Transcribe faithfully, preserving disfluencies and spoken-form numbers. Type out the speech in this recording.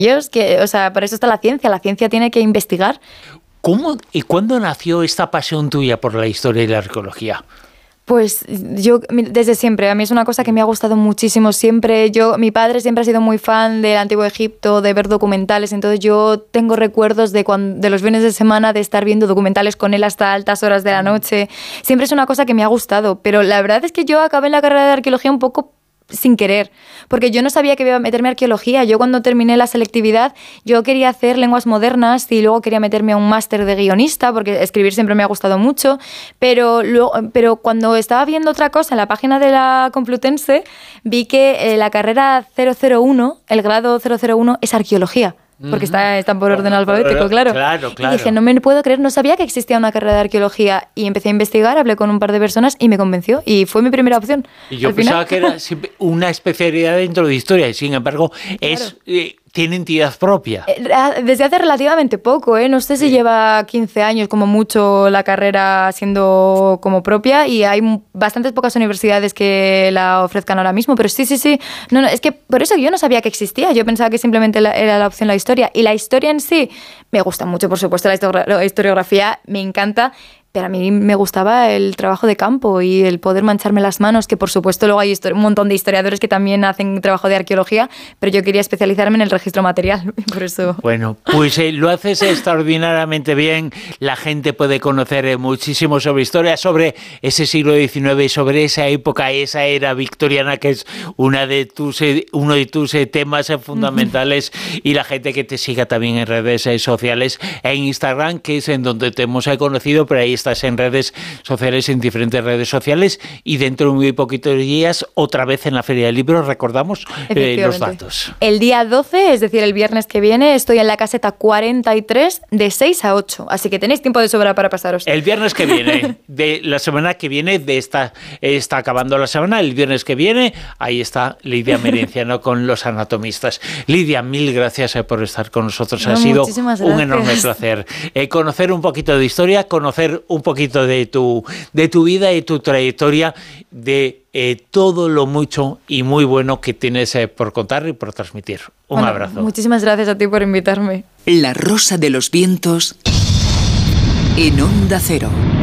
que, o sea, por eso está la ciencia, la ciencia tiene que investigar. ¿Cómo y cuándo nació esta pasión tuya por la historia y la arqueología? Pues yo desde siempre, a mí es una cosa que me ha gustado muchísimo siempre. Yo, mi padre siempre ha sido muy fan del Antiguo Egipto, de ver documentales, entonces yo tengo recuerdos de, cuando, de los fines de semana de estar viendo documentales con él hasta altas horas de la noche. Siempre es una cosa que me ha gustado, pero la verdad es que yo acabé en la carrera de arqueología un poco sin querer, porque yo no sabía que iba a meterme a arqueología. Yo cuando terminé la selectividad, yo quería hacer lenguas modernas y luego quería meterme a un máster de guionista, porque escribir siempre me ha gustado mucho, pero, luego, pero cuando estaba viendo otra cosa en la página de la Complutense, vi que eh, la carrera cero cero uno, el grado cero cero uno, es arqueología. Porque está, están por orden alfabético, claro. Claro, claro. Y dije, no me puedo creer, no sabía que existía una carrera de arqueología. Y empecé a investigar, hablé con un par de personas y me convenció. Y fue mi primera opción. Y yo pensaba que era una especialidad dentro de historia, y sin embargo, es... Claro. Eh, ¿Tiene entidad propia? Desde hace relativamente poco, ¿eh? No sé si sí. lleva quince años como mucho la carrera siendo como propia, y hay bastantes pocas universidades que la ofrezcan ahora mismo, pero sí, sí, sí. No, no, es que por eso yo no sabía que existía, yo pensaba que simplemente la, era la opción la historia. Y la historia en sí me gusta mucho, por supuesto, la, historia, la historiografía me encanta, pero a mí me gustaba el trabajo de campo y el poder mancharme las manos, que por supuesto luego hay un montón de historiadores que también hacen trabajo de arqueología, pero yo quería especializarme en el registro material, por eso... Bueno, pues eh, lo haces extraordinariamente bien, la gente puede conocer eh, muchísimo sobre historia, sobre ese siglo diecinueve, sobre esa época, esa era victoriana, que es una de tus, eh, uno de tus eh, temas eh, fundamentales, y la gente que te siga también en redes eh, sociales, en Instagram, que es en donde te hemos eh, conocido, pero ahí estás en redes sociales, en diferentes redes sociales, y dentro de muy poquitos días, otra vez en la Feria del Libro, recordamos eh, los datos. El día doce, es decir, el viernes que viene, estoy en la caseta cuarenta y tres de seis a ocho, así que tenéis tiempo de sobra para pasaros. El viernes que viene, de la semana que viene, de esta está acabando la semana, el viernes que viene, ahí está Lidia Merenciano con Los Anatomistas. Lidia, mil gracias eh, por estar con nosotros, no, ha sido un enorme placer eh, conocer un poquito de historia, conocer un poquito de tu, de tu vida y tu trayectoria, de eh, todo lo mucho y muy bueno que tienes eh, por contar y por transmitir. Un bueno, abrazo. Muchísimas gracias a ti por invitarme. La Rosa de los Vientos en Onda Cero.